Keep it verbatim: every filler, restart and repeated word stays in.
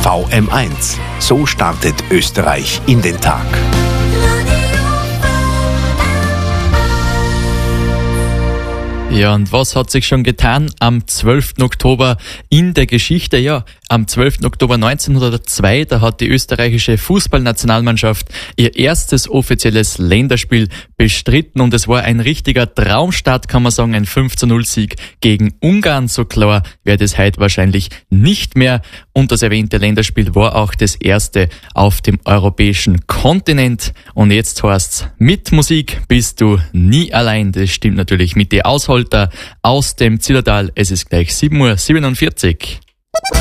V M eins. So startet Österreich in den Tag. Ja, und was hat sich schon getan am zwölften Oktober in der Geschichte? Ja, am zwölften Oktober neunzehnhundertzwei, da hat die österreichische Fußballnationalmannschaft ihr erstes offizielles Länderspiel bestritten und es war ein richtiger Traumstart, kann man sagen, ein fünf zu null Sieg gegen Ungarn. So klar wäre das heute wahrscheinlich nicht mehr. Und das erwähnte Länderspiel war auch das erste auf dem europäischen Kontinent. Und jetzt heißt's, mit Musik bist du nie allein. Das stimmt natürlich mit dir Ausholter aus dem Zillertal. Es ist gleich sieben Uhr siebenundvierzig.